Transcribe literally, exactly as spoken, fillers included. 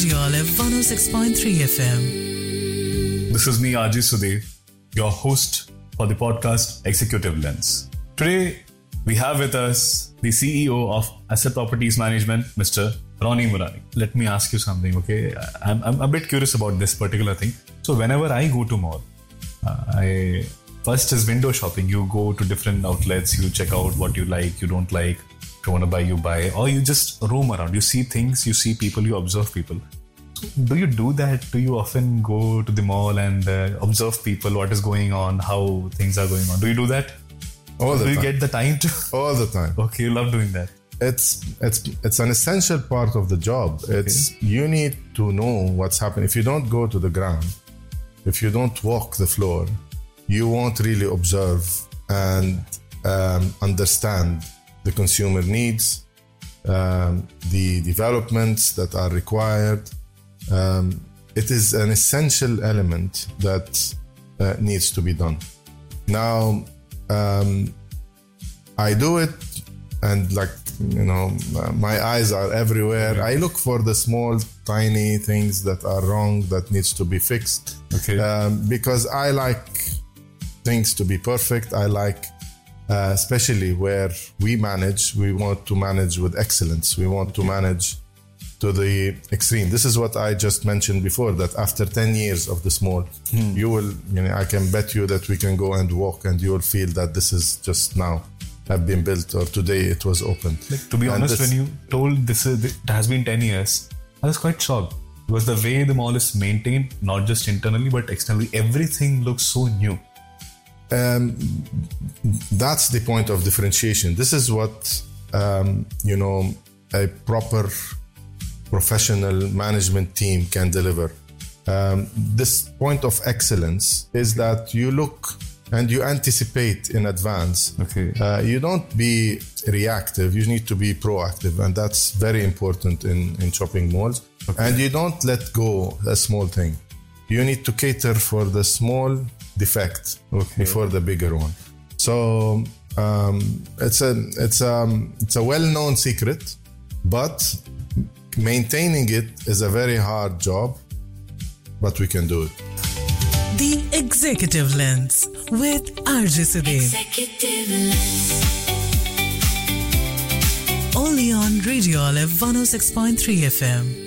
Radio Olive one oh six point three F M. This is me, Aji Sudev, your host for the podcast Executive Lens. Today, we have with us the C E O of Asset Properties Management, Mister Ronnie Murani. Let me ask you something, okay? I'm, I'm a bit curious about this particular thing. So whenever I go to mall, uh, I first is window shopping. You go to different outlets, you check out what you like, you don't like. If you want to buy, you buy. Or you just roam around. You see things, you see people, you observe people. So do you do that? Do you often go to the mall and uh, observe people, what is going on, how things are going on? Do you do that? All the do time. you get the time to? All the time. Okay, you love doing that. It's it's it's an essential part of the job. It's you need to know what's happening. If you don't go to the ground, if you don't walk the floor, you won't really observe and um, understand the consumer needs, um, the developments that are required. Um, it is an essential element that uh, needs to be done. Now, um, I do it, and like, you know, my eyes are everywhere. I look for the small, tiny things that are wrong, that needs to be fixed. Okay. Um, because I like things to be perfect. I like, uh, especially where we manage, we want to manage with excellence. We want to manage to the extreme. This is what I just mentioned before, that after ten years of this mall, hmm. you will, you know, I can bet you that we can go and walk and you will feel that this is just now have been built, or today it was opened. Like, to be and honest, this, when you told this is, it has been ten years, I was quite shocked. Because the way the mall is maintained, not just internally but externally, everything looks so new. Um, that's the point of differentiation. This is what, um, you know, a proper professional management team can deliver. Um, this point of excellence is that you look and you anticipate in advance. Okay. Uh, you don't be reactive, you need to be proactive, and that's very important in, in shopping malls. Okay. And you don't let go a small thing. You need to cater for the small defect okay. before the bigger one. So um, it's a it's a it's a well-known secret, but maintaining it is a very hard job, but we can do it. The Executive Lens with R J Sudev. Executive Lens. Only on Radio Olive one oh six point three F M.